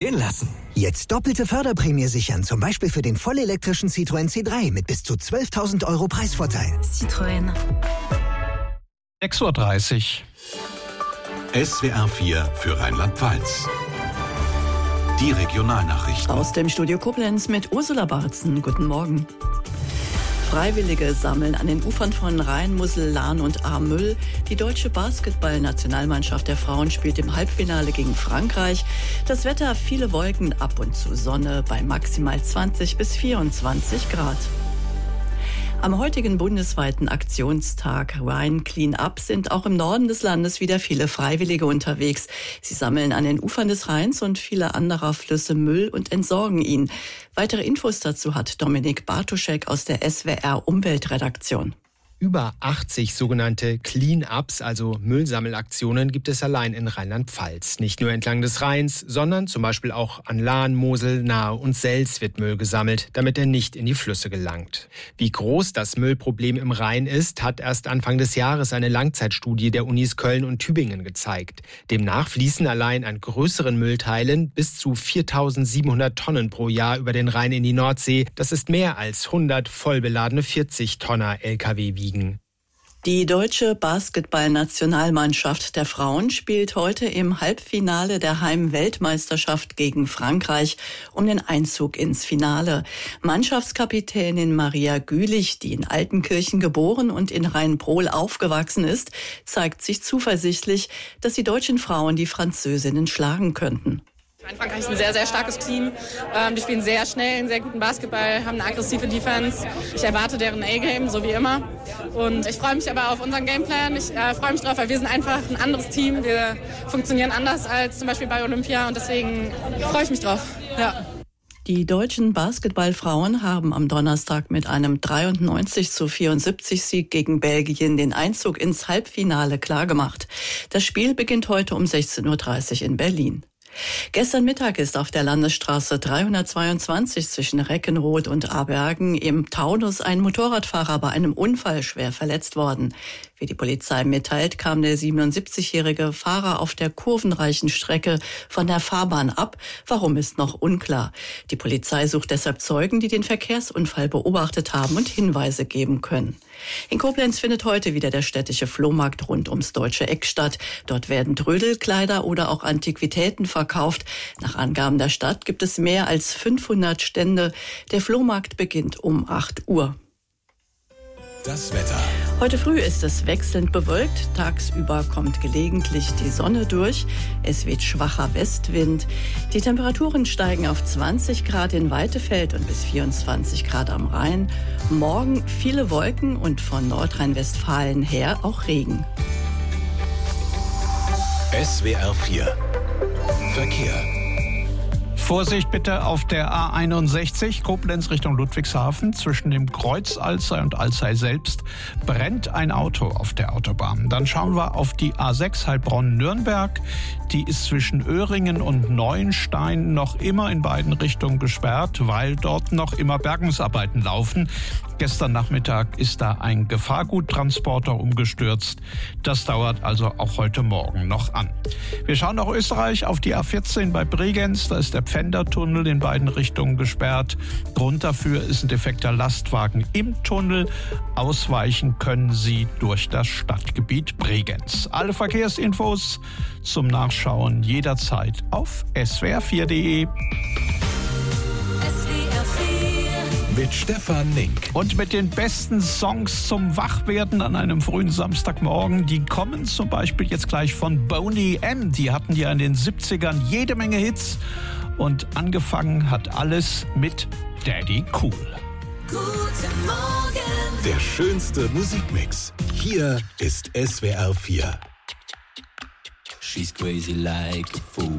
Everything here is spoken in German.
stehen lassen. Jetzt doppelte Förderprämie sichern, zum Beispiel für den vollelektrischen Citroën C3 mit bis zu 12.000 € Preisvorteil. Citroën. 6:30 Uhr. SWR 4 für Rheinland-Pfalz. Die Regionalnachrichten. Aus dem Studio Koblenz mit Ursula Barzen. Guten Morgen. Freiwillige sammeln an den Ufern von Rhein, Mosel, Lahn und Ahr Müll. Die deutsche Basketball-Nationalmannschaft der Frauen spielt im Halbfinale gegen Frankreich. Das Wetter, viele Wolken, ab und zu Sonne bei maximal 20 bis 24 Grad. Am heutigen bundesweiten Aktionstag Rhine Clean Up sind auch im Norden des Landes wieder viele Freiwillige unterwegs. Sie sammeln an den Ufern des Rheins und vieler anderer Flüsse Müll und entsorgen ihn. Weitere Infos dazu hat Dominik Bartoschek aus der SWR Umweltredaktion. Über 80 sogenannte Clean-Ups, also Müllsammelaktionen, gibt es allein in Rheinland-Pfalz. Nicht nur entlang des Rheins, sondern zum Beispiel auch an Lahn, Mosel, Nahe und Sels wird Müll gesammelt, damit er nicht in die Flüsse gelangt. Wie groß das Müllproblem im Rhein ist, hat erst Anfang des Jahres eine Langzeitstudie der Unis Köln und Tübingen gezeigt. Demnach fließen allein an größeren Müllteilen bis zu 4.700 Tonnen pro Jahr über den Rhein in die Nordsee. Das ist mehr als 100 vollbeladene 40-Tonner-Lkw wiegen. Die deutsche Basketball-Nationalmannschaft der Frauen spielt heute im Halbfinale der Heim-Weltmeisterschaft gegen Frankreich um den Einzug ins Finale. Mannschaftskapitänin Maria Gülich, die in Altenkirchen geboren und in Rheinprohl aufgewachsen ist, zeigt sich zuversichtlich, dass die deutschen Frauen die Französinnen schlagen könnten. Frankreich ist ein sehr, sehr starkes Team. Die spielen sehr schnell, einen sehr guten Basketball, haben eine aggressive Defense. Ich erwarte deren A-Game, so wie immer. Und ich freue mich aber auf unseren Gameplan. Ich freue mich drauf, weil wir sind einfach ein anderes Team. Wir funktionieren anders als zum Beispiel bei Olympia und deswegen freue ich mich drauf. Ja. Die deutschen Basketballfrauen haben am Donnerstag mit einem 93:74 Sieg gegen Belgien den Einzug ins Halbfinale klargemacht. Das Spiel beginnt heute um 16:30 Uhr in Berlin. Gestern Mittag ist auf der Landesstraße 322 zwischen Reckenroth und Ahrbergen im Taunus ein Motorradfahrer bei einem Unfall schwer verletzt worden. Wie die Polizei mitteilt, kam der 77-jährige Fahrer auf der kurvenreichen Strecke von der Fahrbahn ab. Warum ist noch unklar. Die Polizei sucht deshalb Zeugen, die den Verkehrsunfall beobachtet haben und Hinweise geben können. In Koblenz findet heute wieder der städtische Flohmarkt rund ums Deutsche Eck statt. Dort werden Trödelkleider oder auch Antiquitäten verkauft. Nach Angaben der Stadt gibt es mehr als 500 Stände. Der Flohmarkt beginnt um 8 Uhr. Das Wetter. Heute früh ist es wechselnd bewölkt. Tagsüber kommt gelegentlich die Sonne durch. Es weht schwacher Westwind. Die Temperaturen steigen auf 20 Grad in Weitefeld und bis 24 Grad am Rhein. Morgen viele Wolken und von Nordrhein-Westfalen her auch Regen. SWR 4 Verkehr. Vorsicht bitte auf der A61 Koblenz Richtung Ludwigshafen. Zwischen dem Kreuz Alzey und Alzey selbst brennt ein Auto auf der Autobahn. Dann schauen wir auf die A6 Heilbronn-Nürnberg. Die ist zwischen Öhringen und Neuenstein noch immer in beiden Richtungen gesperrt, weil dort noch immer Bergungsarbeiten laufen. Gestern Nachmittag ist da ein Gefahrguttransporter umgestürzt. Das dauert also auch heute Morgen noch an. Wir schauen nach Österreich auf die A14 bei Bregenz. Da ist der Pfändertunnel in beiden Richtungen gesperrt. Grund dafür ist ein defekter Lastwagen im Tunnel. Ausweichen können Sie durch das Stadtgebiet Bregenz. Alle Verkehrsinfos zum Nachschauen jederzeit auf swr4.de. Mit Stefan Link. Und mit den besten Songs zum Wachwerden an einem frühen Samstagmorgen, die kommen zum Beispiel jetzt gleich von Boney M. Die hatten ja in den 70ern jede Menge Hits. Und angefangen hat alles mit Daddy Cool. Guten Morgen. Der schönste Musikmix. Hier ist SWR 4. She's crazy like a fool.